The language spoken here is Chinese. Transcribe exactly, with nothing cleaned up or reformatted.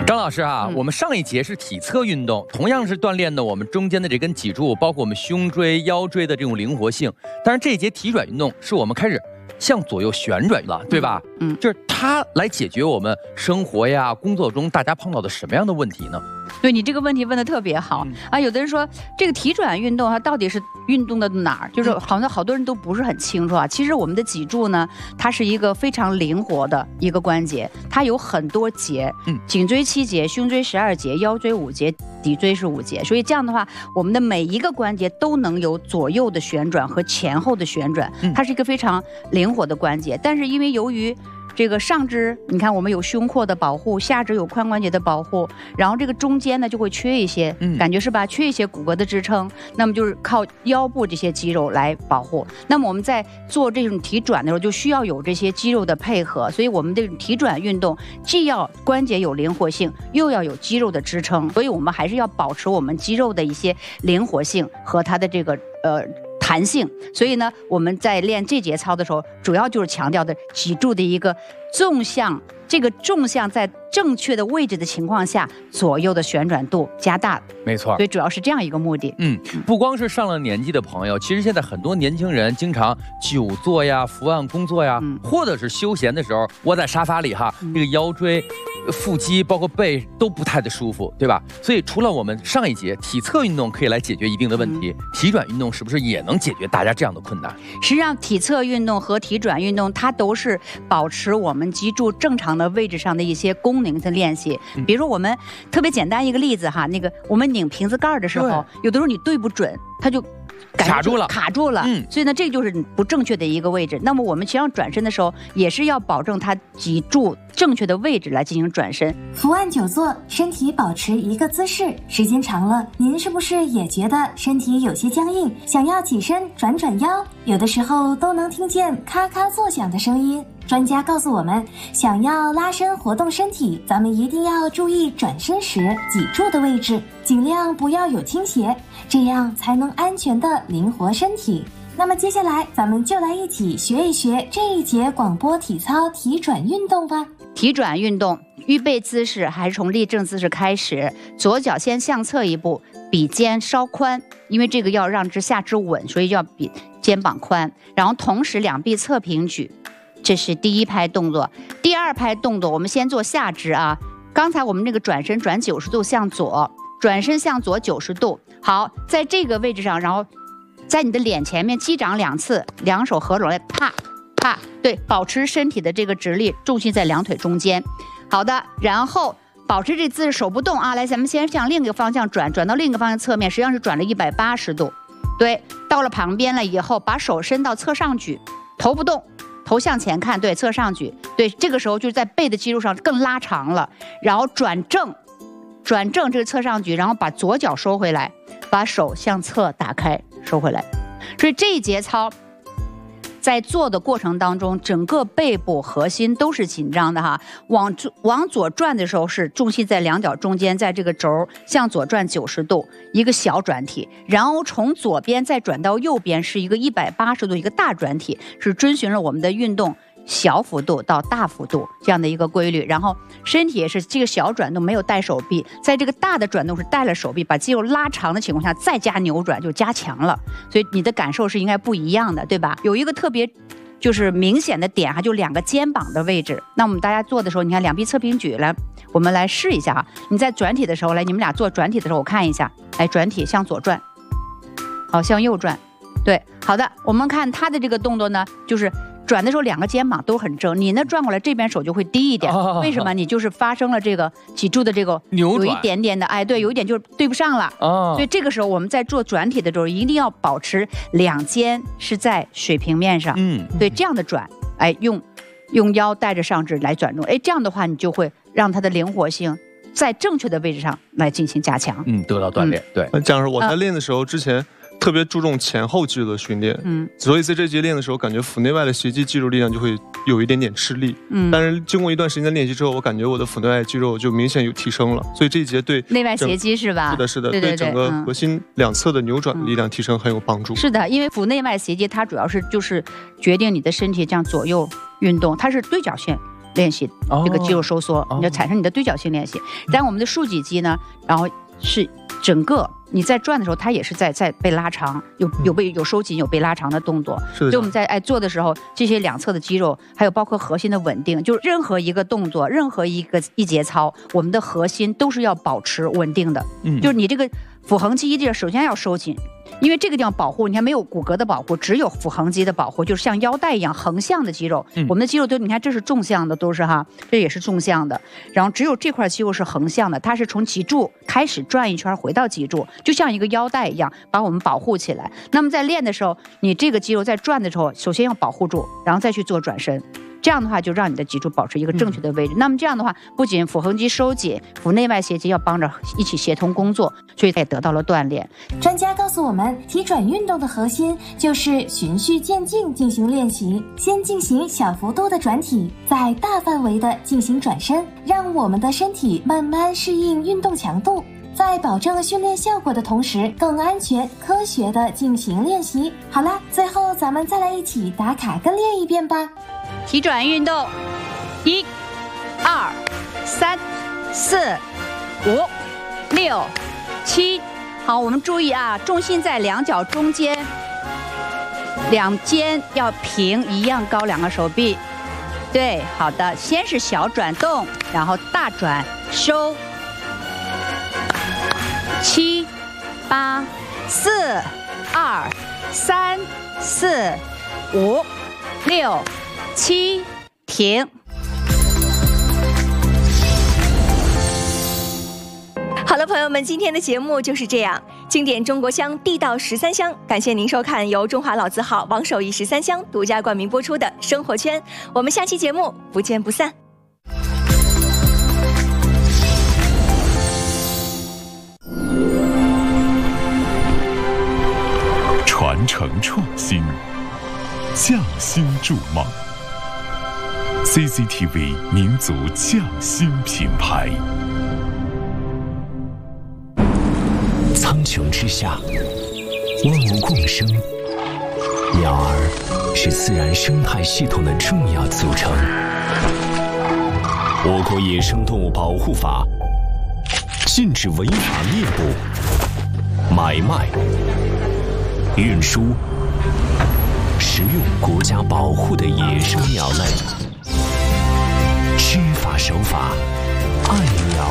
张老师啊，嗯、我们上一节是体侧运动，同样是锻炼的我们中间的这根脊柱，包括我们胸椎、腰椎的这种灵活性。但是这一节体转运动是我们开始向左右旋转了，对吧？嗯，就是它来解决我们生活呀、工作中大家碰到的什么样的问题呢？ 对，你这个问题问得特别好、嗯、啊！有的人说这个体转运动它到底是运动的哪儿？就是好像好多人都不是很清楚啊。其实我们的脊柱呢，它是一个非常灵活的一个关节，它有很多节，嗯，颈椎七节，胸椎十二节，腰椎五节，骶椎是五节。所以这样的话，我们的每一个关节都能有左右的旋转和前后的旋转，它是一个非常灵活的关节。但是因为由于这个上肢，你看我们有胸廓的保护，下肢有髋关节的保护，然后这个中间呢就会缺一些，嗯，感觉是吧？缺一些骨骼的支撑，那么就是靠腰部这些肌肉来保护。那么我们在做这种体转的时候，就需要有这些肌肉的配合，所以我们这种体转运动既要关节有灵活性，又要有肌肉的支撑，所以我们还是要保持我们肌肉的一些灵活性和它的这个呃。弹性，所以呢，我们在练这节操的时候，主要就是强调的脊柱的一个纵向，这个纵向在正确的位置的情况下，左右的旋转度加大。 没错， 所以主要是这样一个目的。 嗯，不光是上了年纪的朋友，其实现在很多年轻人经常久坐呀、伏案工作呀，嗯、或者是休闲的时候窝在沙发里哈，嗯、这个腰椎、腹肌包括背都不太的舒服，对吧？所以除了我们上一节体侧运动可以来解决一定的问题，嗯、体转运动是不是也能解决大家这样的困难？ 实际上，体侧运动和体转运动，它都是保持我们脊柱正常的位置上的一些功能的练习。嗯、比如说，我们特别简单一个例子哈，那个我们拧瓶子盖的时候，有的时候你对不准，它就卡住了， 卡住了。嗯，所以呢，这就是不正确的一个位置。那么我们实际上转身的时候，也是要保证它脊柱正确的位置来进行转身。 伏案久坐，身体保持一个姿势，时间长了，您是不是也觉得身体有些僵硬，想要起身转转腰，有的时候都能听见咔咔作响的声音？专家告诉我们，想要拉伸活动身体，咱们一定要注意转身时脊柱的位置，尽量不要有倾斜，这样才能安全的灵活身体。那么接下来咱们就来一起学一学这一节广播体操体转运动吧。 体转运动，预备姿势还是从立正姿势开始，左脚先向侧一步，比肩稍宽，因为这个要让之下肢稳，所以要比肩膀宽，然后同时两臂侧平举，这是第一拍动作。第二拍动作我们先做下肢啊，刚才我们这个转身转九十度向左，转身向左九十度。好，在这个位置上，然后在你的脸前面击掌两次，两手合拢来，啪啪，对，保持身体的这个直立，重心在两腿中间。好的，然后保持这姿势，手不动啊，来，咱们先向另一个方向转，转到另一个方向侧面，实际上是转了一百八十度。对，到了旁边了以后，把手伸到侧上举，头不动，头向前看，对，侧上举，对，这个时候就是在背的肌肉上更拉长了，然后转正，转正这个侧上举，然后把左脚收回来，把手向侧打开，收回来。所以这一节操在做的过程当中，整个背部核心都是紧张的哈。往往左转的时候是重心在两脚中间，在这个轴向左转九十度，一个小转体，然后从左边再转到右边是一个一百八十度，一个大转体，是遵循了我们的运动小幅度到大幅度这样的一个规律。然后身体也是这个小转动没有带手臂，在这个大的转动是带了手臂，把肌肉拉长的情况下再加扭转就加强了，所以你的感受是应该不一样的，对吧？有一个特别就是明显的点哈，就两个肩膀的位置。那我们大家做的时候，你看两臂侧平举，来我们来试一下啊。你在转体的时候，来你们俩做转体的时候我看一下，来转体向左转，好，向右转，对，好的。我们看他的这个动作呢，就是转的时候两个肩膀都很正，你呢转过来这边手就会低一点，哦、为什么？你就是发生了这个脊柱的这个有一点点的，哎，对，有一点就是对不上了。哦，所以这个时候我们在做转体的时候，一定要保持两肩是在水平面上。嗯，对，这样的转，哎，用用腰带着上肢来转动，哎，这样的话你就会让它的灵活性在正确的位置上来进行加强。 嗯，得到锻炼。嗯、对， 那这样是我在练的时候之前。特别注重前后肌肉的训练，嗯，所以在这节练的时候，感觉腹内外的斜肌肌肉力量就会有一点点吃力，嗯，但是经过一段时间的练习之后，我感觉我的腹内外肌肉就明显有提升了，所以这一节对内外斜肌是吧？ 是的，是的， 对对对， 对整个核心两侧的扭转的力量提升很有帮助。 是的，因为腹内外斜肌它主要是就是决定你的身体这样左右运动，它是对角线。 练习这个肌肉收缩， 哦、 你要产生你的对角性练习。但我们的竖脊肌呢，然后是整个你在转的时候，它也是在在被拉长，有有被有收紧有被拉长的动作。 所以我们在哎做的时候，这些两侧的肌肉，还有包括核心的稳定，就任何一个动作，任何一个一节操，我们的核心都是要保持稳定的。嗯，就是你这个腹横肌这首先要收紧。因为这个地方保护，你看没有骨骼的保护，只有腹横肌的保护，就是像腰带一样横向的肌肉。嗯、我们的肌肉都，你看这是纵向的，都是哈，这也是纵向的。然后只有这块肌肉是横向的，它是从脊柱开始转一圈回到脊柱，就像一个腰带一样，把我们保护起来。那么在练的时候，你这个肌肉在转的时候，首先要保护住，然后再去做转身。这样的话就让你的脊柱保持一个正确的位置。嗯、那么这样的话，不仅腹横肌收紧，腹内外斜肌要帮着一起协同工作，所以它也得到了锻炼。 专家告诉我们，体转运动的核心就是循序渐进进行练习，先进行小幅度的转体，再大范围的进行转身，让我们的身体慢慢适应运动强度。在保证训练效果的同时，更安全、科学的进行练习。好啦，最后咱们再来一起打卡跟练一遍吧。 体转运动，一、二、三、四、五、六、七。好，我们注意啊，重心在两脚中间，两肩要平，一样高，两个手臂。对，好的，先是小转动，然后大转收。七、八、四、二、三、四、五、六、七，停。 好了，朋友们，今天的节目就是这样。经典中国香，地道十三香，感谢您收看由中华老字号王守义十三香独家冠名播出的《生活圈》，我们下期节目不见不散。 传承创新，匠心筑梦。C C T V 民族匠心品牌。 苍穹之下，万物共生，鸟儿是自然生态系统的重要组成。我国野生动物保护法禁止违法猎捕、买卖、运输、食用国家保护的野生鸟类，知法守法，爱鸟